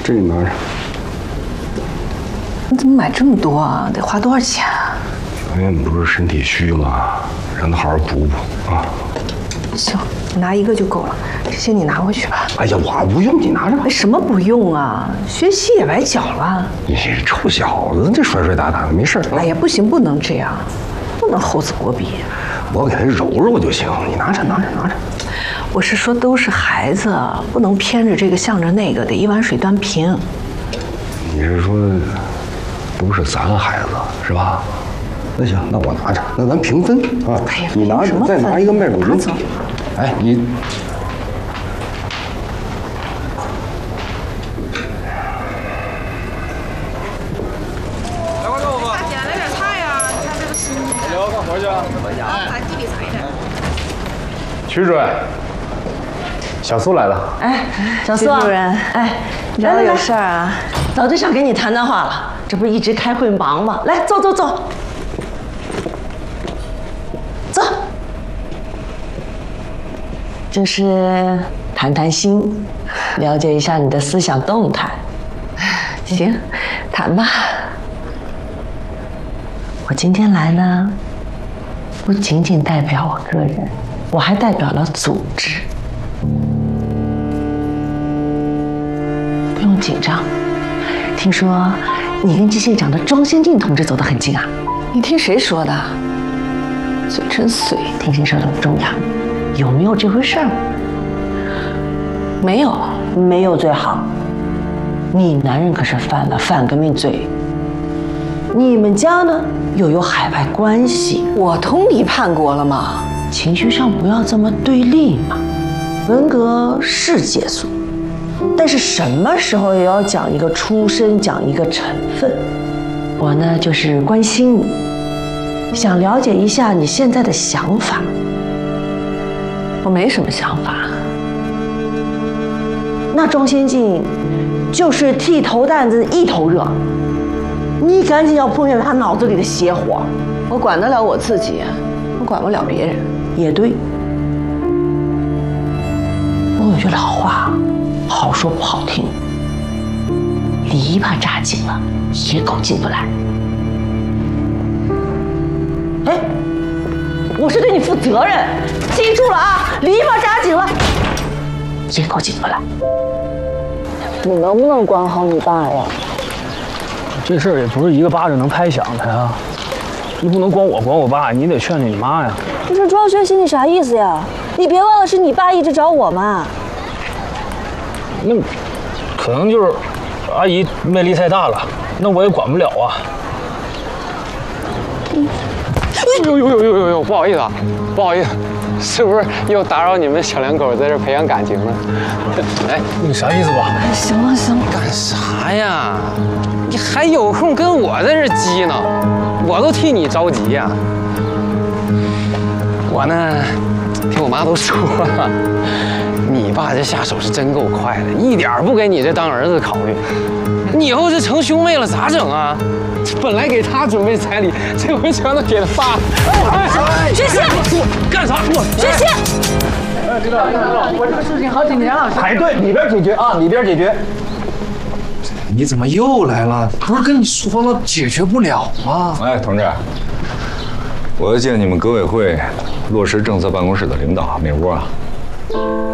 这你拿着。 你怎么买这么多啊？得花多少钱啊？ 小燕不是身体虚吗？让她好好补补啊。 行，你拿一个就够了，这些你拿回去吧。 哎呀，我不用，你拿着吧。 什么不用啊？学习也白缴了。 你臭小子，这摔摔打打的，没事。 哎呀，不行，不能这样，不能厚此薄彼。 我给他揉揉就行，你拿着。 我是说，都是孩子，不能偏着这个向着那个，得一碗水端平。 你是说，都是咱孩子是吧？那行，那我拿着，那咱平分啊。 哎呀， 你拿着，再拿一个麦乳精。哎，你。 来，快给我吧。大姐，来点菜呀！你看这个新鲜。刘，干活去啊。把地里踩点。 曲主任，小苏来了。 哎，小苏主任， 哎， 你找我有事儿啊？ 早就想跟你谈谈话了，这不是一直开会忙吗？来，坐。坐。就是谈谈心，了解一下你的思想动态。 行，谈吧。 我今天来呢，不仅仅代表我个人，我还代表了组织。不用紧张，听说你跟机械长的庄先进同志走得很近啊？ 你听谁说的？嘴真碎。 听谁说的不重要，有没有这回事儿？ 没有， 没有最好。你男人可是犯了反革命罪，你们家呢又有海外关系， 我通敌叛国了吗？ 情绪上不要这么对立嘛。文革是结束，但是什么时候也要讲一个出身，讲一个成分。我呢就是关心你，想了解一下你现在的想法。 我没什么想法。 那庄先进就是剃头担子一头热，你赶紧要扑灭他脑子里的邪火。 我管得了我自己，我管不了别人。 也对，我有句老话，好说不好听，篱笆扎紧了，野狗进不来。哎，我是对你负责任，记住了啊！篱笆扎紧了，野狗进不来。你能不能管好你爸呀？ 这事儿也不是一个巴掌能拍响的呀，你不能管我爸，你得劝劝你妈呀。 不是庄学习，你啥意思呀？你别忘了是你爸一直找我嘛。 那可能就是阿姨魅力太大了，那我也管不了啊。 呦，不好意思啊，不好意思，是不是又打扰你们小两口在这培养感情了？哎， 你啥意思吧？ 行了， 干啥呀？你还有空跟我在这激呢？我都替你着急呀。我呢，听我妈都说，你爸这下手是真够快的，一点不给你这当儿子考虑。你以后这成兄妹了咋整啊？本来给他准备彩礼，这回全都给他爸。 学习， 干啥？ 学习。 知道，我这个事情好几年了。排队里边解决啊，里边解决。 你怎么又来了？不是跟你说了解决不了吗？ 哎，同志，我要见你们革委会落实政策办公室的领导，哪屋啊？